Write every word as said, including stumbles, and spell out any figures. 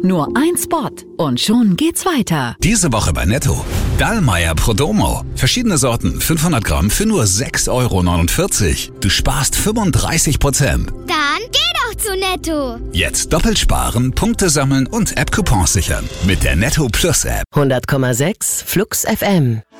Nur ein Spot und schon geht's weiter. Diese Woche bei Netto. Dallmayr Prodomo. Verschiedene Sorten, fünfhundert Gramm für nur sechs Euro neunundvierzig. Du sparst fünfunddreißig Prozent. Dann geh doch zu Netto. Jetzt doppelt sparen, Punkte sammeln und App-Coupons sichern. Mit der Netto Plus App. hundert Komma sechs Flux F M.